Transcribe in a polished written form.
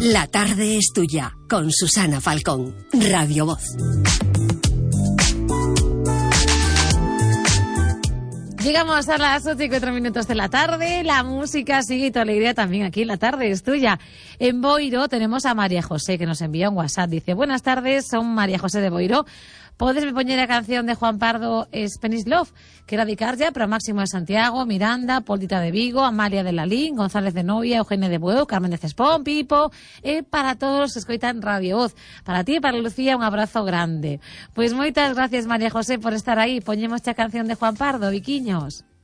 La tarde es tuya, con Susana Falcón, Radio Voz. Llegamos a las 8:04 de la tarde. La música sigue y tu alegría también aquí en La tarde es tuya. En Boiro tenemos a María José, que nos envía un WhatsApp. Dice: buenas tardes, son María José de Boiro. ¿Podes me poñer a canción de Juan Pardo, Spanish Love? Quero dedicarlle para Máximo de Santiago, Miranda, Polita de Vigo, Amalia de Lalín, González de Novia, Eugenia de Bueu, Carmen de Cespón, Pipo, para todos los que escoitan Radio Voz. Para ti e para Lucía, un abrazo grande. Pois moitas gracias, María José, por estar aí. Poñemos esta canción de Juan Pardo, Viquiños.